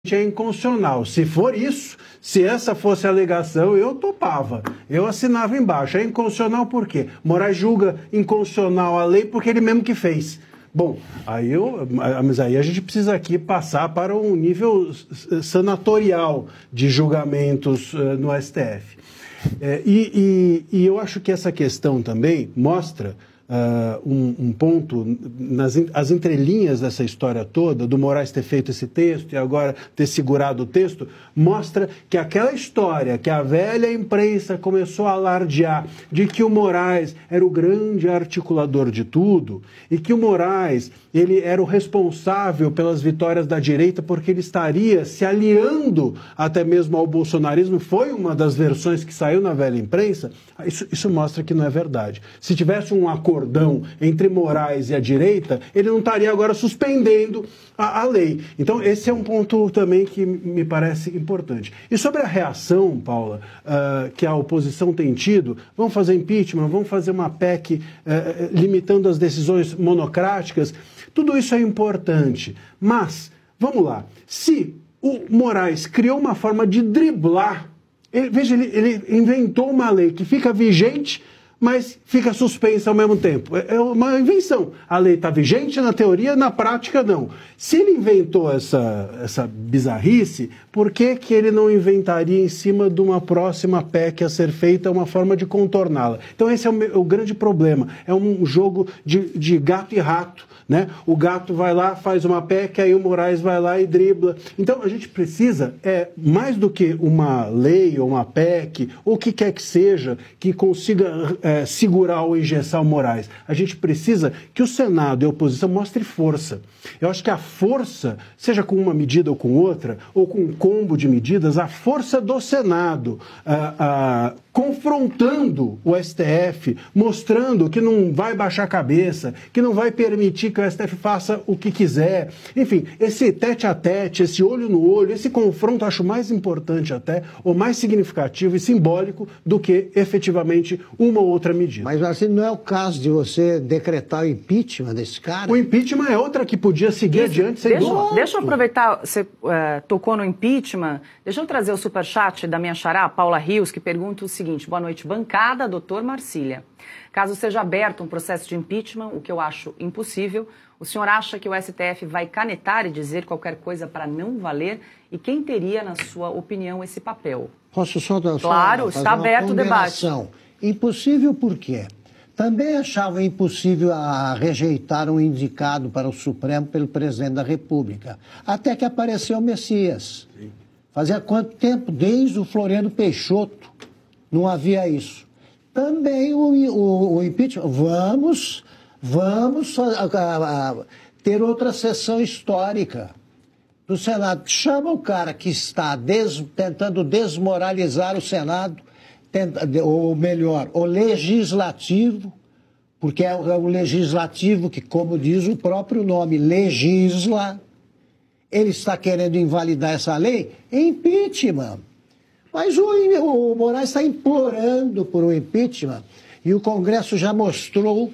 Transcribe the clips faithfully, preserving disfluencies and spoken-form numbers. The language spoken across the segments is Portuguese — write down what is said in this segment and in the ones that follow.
é inconstitucional. Se for isso, se essa fosse a alegação, eu topava. Eu assinava embaixo. É inconstitucional por quê? Moraes julga inconstitucional a lei porque ele mesmo que fez. Bom, aí, eu, mas aí a gente precisa aqui passar para um nível sanatorial de julgamentos uh, no S T F. É, e, e, e eu acho que essa questão também mostra uh, um, um ponto, nas as entrelinhas dessa história toda, do Moraes ter feito esse texto e agora ter segurado o texto, mostra que aquela história que a velha imprensa começou a alardear de que o Moraes era o grande articulador de tudo e que o Moraes ele era o responsável pelas vitórias da direita porque ele estaria se aliando até mesmo ao bolsonarismo, foi uma das versões que saiu na velha imprensa, isso, isso mostra que não é verdade. Se tivesse um acordão entre Moraes e a direita, ele não estaria agora suspendendo a, a lei. Então esse é um ponto também que me parece importante. E sobre a reação, Paula, uh, que a oposição tem tido, vamos fazer impeachment, vamos fazer uma P E C uh, limitando as decisões monocráticas, tudo isso é importante, mas, vamos lá, se o Moraes criou uma forma de driblar, ele, veja, ele, ele inventou uma lei que fica vigente, mas fica suspensa ao mesmo tempo. É uma invenção. A lei está vigente na teoria, na prática não. Se ele inventou essa, essa bizarrice, por que, que ele não inventaria em cima de uma próxima P E C a ser feita uma forma de contorná-la? Então esse é o, meu, o grande problema. É um jogo de, de gato e rato. Né? O gato vai lá, faz uma P E C, aí o Moraes vai lá e dribla. Então a gente precisa, é, mais do que uma lei ou uma P E C, ou o que quer que seja, que consiga é, segurar ou engessar o Moraes. A gente precisa que o Senado e a oposição mostrem força. Eu acho que a força, seja com uma medida ou com outra, ou com um combo de medidas, a força do Senado, a, a, confrontando o S T F, mostrando que não vai baixar a cabeça, que não vai permitir que o S T F faça o que quiser. Enfim, esse tete a tete, esse olho no olho, esse confronto, acho mais importante até, ou mais significativo e simbólico do que efetivamente uma ou outra medida. Mas assim, não é o caso de você decretar o impeachment desse cara? O impeachment é outra que podia seguir Isso, adiante sem deixa, dúvida. Deixa eu aproveitar, você uh, tocou no impeachment, deixa eu trazer o superchat da minha xará, Paula Rios, que pergunta o seguinte: boa noite, bancada, doutor Marcília. Caso seja aberto um processo de impeachment, o que eu acho impossível, o senhor acha que o S T F vai canetar e dizer qualquer coisa para não valer? E quem teria, na sua opinião, esse papel? Posso só dar Claro, só está aberto o debate. Impossível por quê? Também achava impossível a rejeitar um indicado para o Supremo pelo presidente da República. Até que apareceu o Messias. Sim. Fazia quanto tempo? Desde o Floriano Peixoto não havia isso. Também o, o, o impeachment. Vamos, vamos a, a, a, ter outra sessão histórica do Senado. Chama o cara que está des, tentando desmoralizar o Senado, tenta, ou melhor, o Legislativo, porque é o, é o Legislativo que, como diz o próprio nome, legisla. Ele está querendo invalidar essa lei? Impeachment. Mas o, o Moraes está implorando por um impeachment e o Congresso já mostrou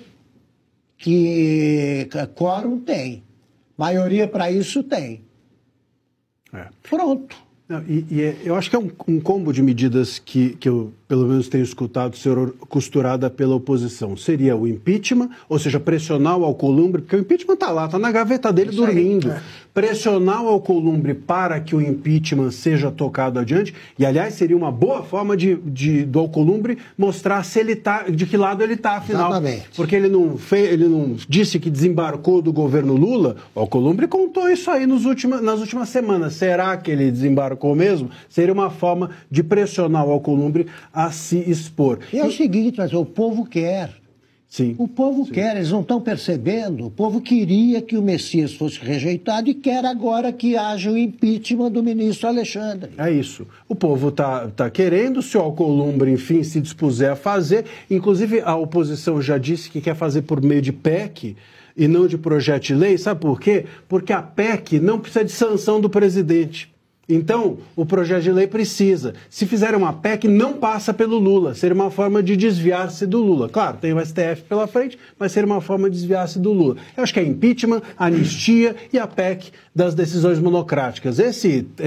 que quórum tem. Maioria para isso tem. É. Pronto. Não, e, e eu acho que é um, um combo de medidas que, que eu, pelo menos, tenho escutado ser costurada pela oposição. Seria o impeachment, ou seja, pressionar o Alcolumbre, porque o impeachment está lá, está na gaveta dele Isso dormindo. Aí, é. Pressionar o Alcolumbre para que o impeachment seja tocado adiante, e, aliás, seria uma boa forma de, de, do Alcolumbre mostrar se ele tá, de que lado ele está, afinal. Exatamente. Porque ele não, fez, ele não disse que desembarcou do governo Lula, o Alcolumbre contou isso aí nos última, nas últimas semanas. Será que ele desembarcou mesmo? Seria uma forma de pressionar o Alcolumbre a se expor. E é o seguinte, mas o povo quer. Sim. O povo sim. quer, eles não estão percebendo. O povo queria que o Messias fosse rejeitado e quer agora que haja o impeachment do ministro Alexandre. É isso. O povo está tá querendo, se o Alcolumbre, enfim, se dispuser a fazer. Inclusive, a oposição já disse que quer fazer por meio de P E C e não de projeto de lei. Sabe por quê? Porque a P E C não precisa de sanção do presidente. Então, o projeto de lei precisa. Se fizerem uma P E C, não passa pelo Lula. Seria uma forma de desviar-se do Lula. Claro, tem o S T F pela frente, mas seria uma forma de desviar-se do Lula. Eu acho que é impeachment, anistia e a P E C das decisões monocráticas. Esse